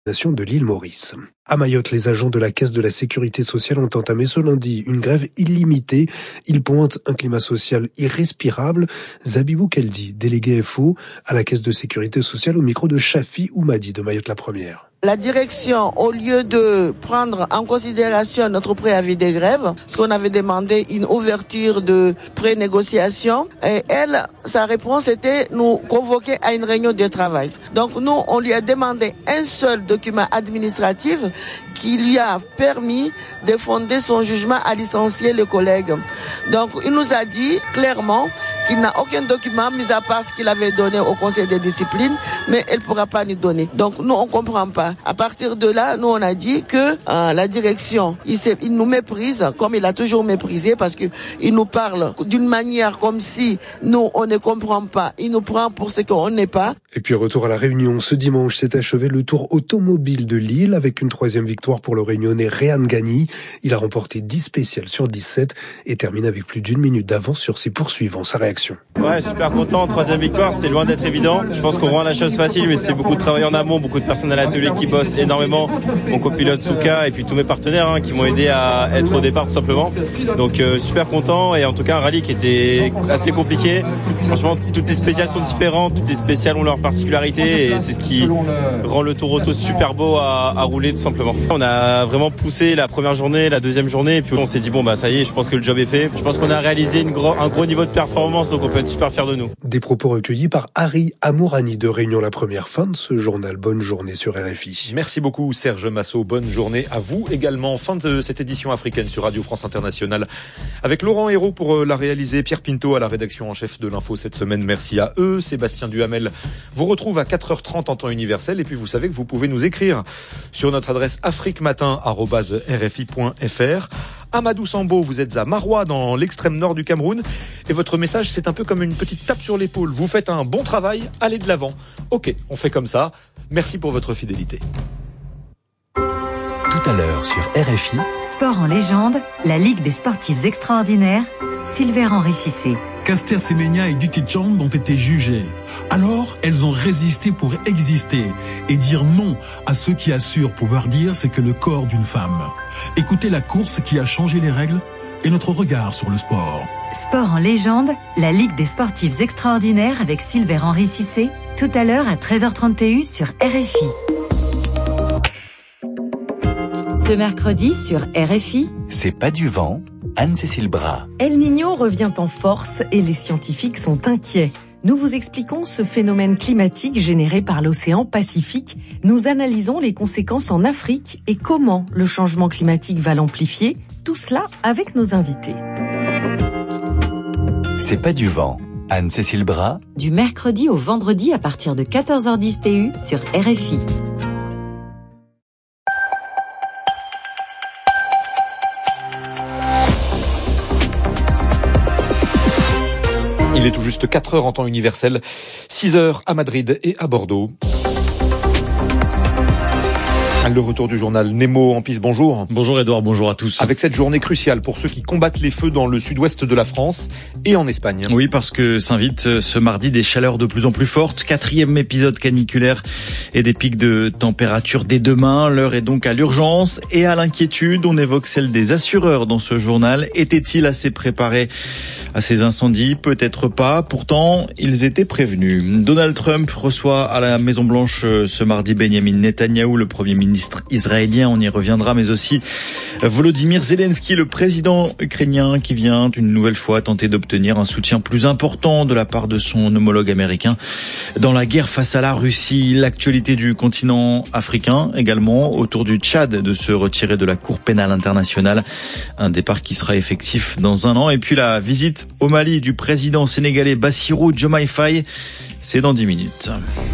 de l'île Maurice. À Mayotte, les agents de la Caisse de la Sécurité sociale ont entamé ce lundi une grève illimitée. Ils pointent un climat social irrespirable. Zabibou Keldi, délégué FO à la Caisse de Sécurité sociale au micro de Chafi Oumadi de Mayotte la Première. La direction, au lieu de prendre en considération notre préavis de grève, ce qu'on avait demandé, une ouverture de pré-négociation, et elle, sa réponse était nous convoquer à une réunion de travail. Donc nous, on lui a demandé un seul document administratif qui lui a permis de fonder son jugement à licencier le collègue. Donc il nous a dit clairement qu'il n'a aucun document, mis à part ce qu'il avait donné au conseil de discipline, mais elle ne pourra pas nous donner. Donc nous, on ne comprend pas. À partir de là, nous, on a dit que la direction, il nous méprise comme il a toujours méprisé, parce que il nous parle d'une manière comme si nous, on ne comprend pas. Il nous prend pour ce qu'on n'est pas. Et puis retour à la Réunion. Ce dimanche s'est achevé le Tour automobile de Lille avec une 3e victoire pour le Réunionnais Réan Gagny. Il a remporté 10 spéciales sur 17 et termine avec plus d'1 minute d'avance sur ses poursuivants. Sa réaction. Ouais, super content. 3e victoire, c'était loin d'être évident. Je pense qu'on rend la chose facile, mais c'est beaucoup de travail en amont, beaucoup de personnes à l'atelier qui bossent énormément. Mon copilote Souka et puis tous mes partenaires qui m'ont aidé à être au départ tout simplement. Donc super content, et en tout cas un rallye qui était assez compliqué. Franchement, toutes les spéciales sont différentes, toutes les spéciales ont leur particularité, et c'est ce qui rend le Tour auto super beau à rouler tout simplement. On a vraiment poussé la première journée, la deuxième journée, et puis on s'est dit bon bah ça y est, je pense que le job est fait. Je pense qu'on a réalisé un gros niveau de performance, donc on peut être super fiers de nous. Des propos recueillis par Harry Amourani de Réunion la Première. Fin de ce journal. Bonne journée sur RFI. Merci beaucoup Serge Massot, bonne journée à vous également. Fin de cette édition africaine sur Radio France Internationale avec Laurent Hérault pour la réaliser, Pierre Pinto à la rédaction en chef de l'info cette semaine, merci à eux. Sébastien Duhamel vous retrouve à 4h30 en temps universel, et puis vous savez que vous pouvez nous écrire sur notre adresse afriquematin@rfi.fr. Amadou Sambo, vous êtes à Maroua dans l'extrême nord du Cameroun, et votre message c'est un peu comme une petite tape sur l'épaule. Vous faites un bon travail, allez de l'avant. Ok, on fait comme ça. Merci pour votre fidélité. Tout à l'heure sur RFI. Sport en légende, la Ligue des sportifs extraordinaires, Silver-Henri Cissé. Caster Semenya et Dutty Chand ont été jugées. Alors, elles ont résisté pour exister et dire non à ceux qui assurent pouvoir dire c'est que le corps d'une femme. Écoutez la course qui a changé les règles et notre regard sur le sport. Sport en légende, la Ligue des sportifs extraordinaires avec Silver-Henri Cissé, tout à l'heure à 13h31 sur RFI. Ce mercredi sur RFI, C'est pas du vent, Anne-Cécile Bras. El Niño revient en force et les scientifiques sont inquiets. Nous vous expliquons ce phénomène climatique généré par l'océan Pacifique. Nous analysons les conséquences en Afrique et comment le changement climatique va l'amplifier. Tout cela avec nos invités. C'est pas du vent, Anne-Cécile Bras. du mercredi au vendredi à partir de 14h10 TU sur RFI. Il est tout juste 4h en temps universel, 6h à Madrid et à Bordeaux. Le retour du journal Nemo en piste, bonjour. Bonjour Edouard, bonjour à tous. Avec cette journée cruciale pour ceux qui combattent les feux dans le sud-ouest de la France et en Espagne. Oui, parce que s'invite ce mardi des chaleurs de plus en plus fortes, 4e épisode caniculaire et des pics de température dès demain. L'heure est donc à l'urgence et à l'inquiétude. On évoque celle des assureurs dans ce journal. Étaient-ils assez préparés à ces incendies? Peut-être pas. Pourtant, ils étaient prévenus. Donald Trump reçoit à la Maison-Blanche ce mardi Benjamin Netanyahou, le Premier ministre israélien, on y reviendra, mais aussi Volodymyr Zelensky, le président ukrainien, qui vient une nouvelle fois tenter d'obtenir un soutien plus important de la part de son homologue américain dans la guerre face à la Russie. L'actualité du continent africain également, autour du Tchad de se retirer de la Cour pénale internationale, un départ qui sera effectif dans 1 an. Et puis la visite au Mali du président sénégalais Bassirou Diomaye Faye, c'est dans 10 minutes.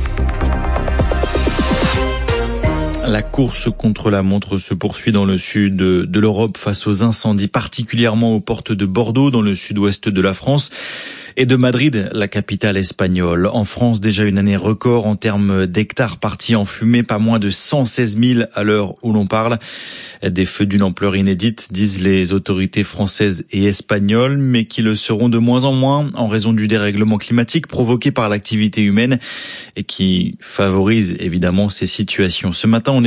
La course contre la montre se poursuit dans le sud de l'Europe face aux incendies, particulièrement aux portes de Bordeaux, dans le sud-ouest de la France. et de Madrid, la capitale espagnole. En France, déjà une année record en termes d'hectares partis en fumée, pas moins de 116 000 à l'heure où l'on parle. Des feux d'une ampleur inédite, disent les autorités françaises et espagnoles, mais qui le seront de moins en moins en raison du dérèglement climatique provoqué par l'activité humaine et qui favorise évidemment ces situations. Ce matin, on